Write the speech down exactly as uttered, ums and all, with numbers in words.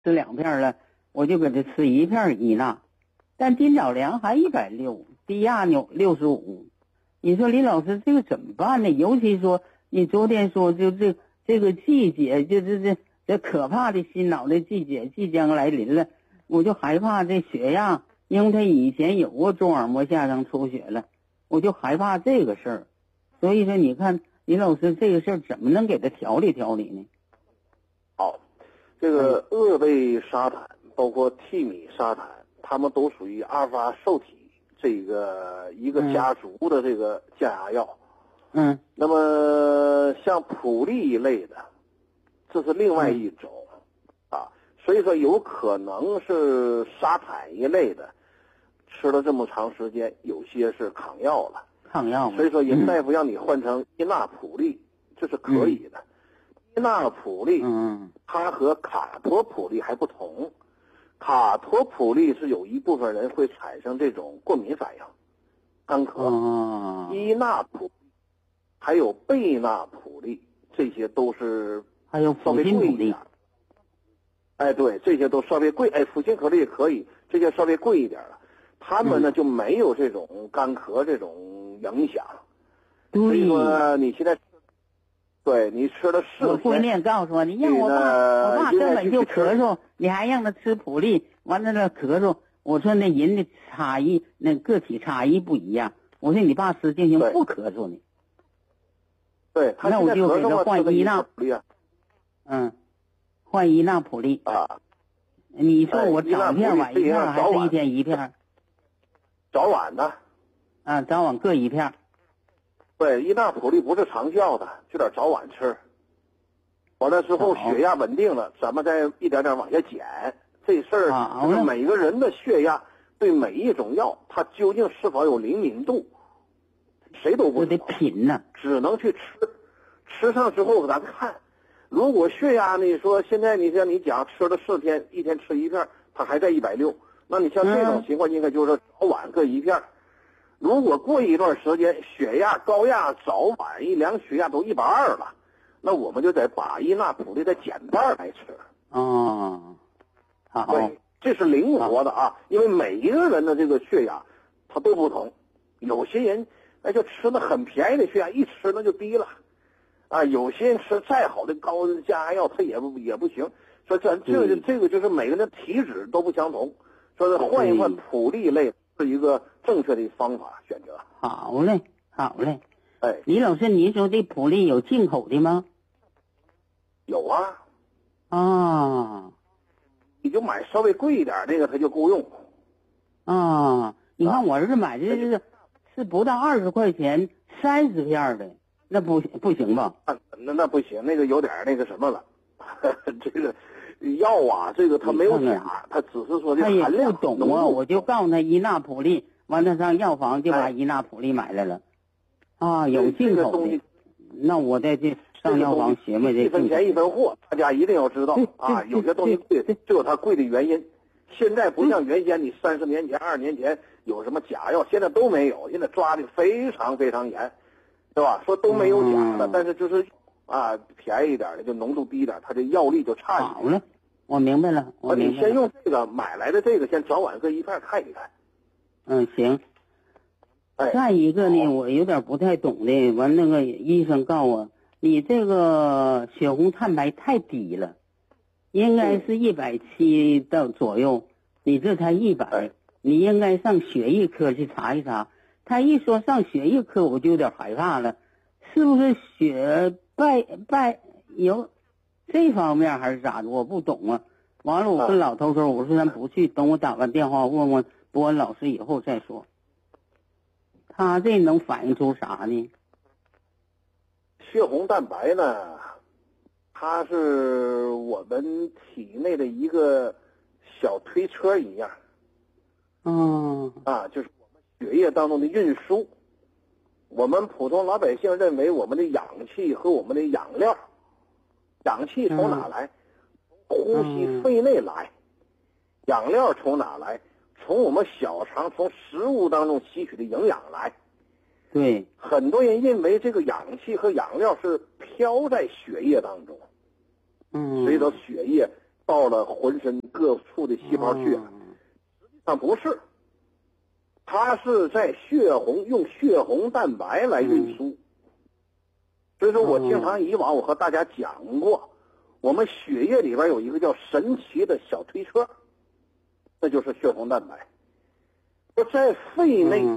吃两片了，我就给他吃一片伊娜，但金枣量还一百六，低压呢六十五。你说李老师这个怎么办呢？尤其说你昨天说就这这个季节，就这这这可怕的心脑的季节即将来临了，我就害怕这血压，因为他以前有过中耳膜下腔出血了，我就害怕这个事儿。所以说你看李老师这个事儿怎么能给他调理调理呢？ 好，这个鄂贝沙坦包括替米沙坦，它们都属于阿尔法受体这个一个家族的这个降压药。 嗯， 那么像普利一类的，这是另外一种、嗯、啊，所以说有可能是沙坦一类的，吃了这么长时间，有些是抗药了。 抗药， 所以说人大夫让你换成伊那普利，这是可以的。伊那普利， 嗯， 它和卡托普利还不同。卡托普利是有一部分人会产生这种过敏反应，干咳。 哦， 伊那普利还有贝那普利，这些都是还有稍微贵一点。哎，对，这些都稍微贵。哎，辅辛可利也可以，这些稍微贵一点了。他们呢、嗯、就没有这种干咳这种影响。所以说你现在，对你吃了四天， 我闺女告诉我，你让我爸，我爸根本就咳嗽，你还让他吃普利，完了那咳嗽。我说那人的差异，那个体差异不一样。我说你爸吃进行不咳嗽呢。 对， 那我就给他换伊那，嗯，换伊那普利啊。 你说我早片晚一片还是一天一片？ 早晚的。 啊，早晚各一片。 对，伊那普利不是长效的，就点早晚吃。完了之后血压稳定了，咱们再一点点往下减。这事儿就是每个人的血压对每一种药，它究竟是否有灵敏度，谁都不知道。 得品呢， 只能去吃。吃上之后咱看，如果血压你说现在你像你讲吃了四天，一天吃一片，它还在一百六，那你像这种情况应该就是早晚各一片。如果过一段时间血压高压早晚一量血压都一百二了，那我们就得把伊那普利再减半来吃。 哦，好， 对，这是灵活的啊，因为每一个人的这个血压它都不同，有些人那就吃的很便宜的血压一吃那就低了，啊，有些人吃再好的高降压药它也不也不行，说这这个这个就是每个人的体质都不相同，说是换一换普利类是一个正确的方法选择。 好嘞，好嘞。 哎， 李老师，您说这普利有进口的吗？ 有啊。 啊， 你就买稍微贵一点那个它就够用。 啊，你看我儿子买的这个是不到二十块钱三十片的，那不不行吧？ 啊，那那不行，那个有点那个什么了。这个药啊，这个它没有假，它只是说这含量。 他也不懂啊，我就告诉他伊那普利，完了上药房就把伊那普利买来了。啊，有进口的，那我再去上药房学嘛，这一分钱一分货，大家一定要知道啊。有些东西贵，就有它贵的原因。现在不像原先，你三十年前、二十年前有什么假药，现在都没有，现在抓的非常非常严，对吧？说都没有假的，但是就是啊，便宜一点的，就浓度低一点，它这药力就差一点。 好了，我明白了，我明白了。 你先用这个买来的这个，先早晚各一片看一看。 嗯，行。 哎， 再一个呢，我有点不太懂的，完那个医生告我，你这个血红蛋白太低了，应该是一百七到左右，你这才一百，你应该上血液科去查一查。他一说上血液科，我就有点害怕了，是不是血败败有这方面还是咋的？我不懂啊。完了，我跟老头说，我说咱不去，等我打完电话问问博文老师以后再说。他这能反映出啥呢？ 血红蛋白呢，它是我们体内的一个小推车一样。 嗯。 啊，就是我们血液当中的运输。我们普通老百姓认为我们的氧气和我们的养料，氧气从哪来？从呼吸肺内来。养料从哪来？从我们小肠从食物当中吸取的营养来。 对， 很多人认为这个氧气和养料是飘在血液当中， 嗯， 随着血液到了浑身各处的细胞去啊，实际上不是，它是在血红用血红蛋白来运输。所以说我经常以往我和大家讲过，我们血液里边有一个叫神奇的小推车，那就是血红蛋白。在肺内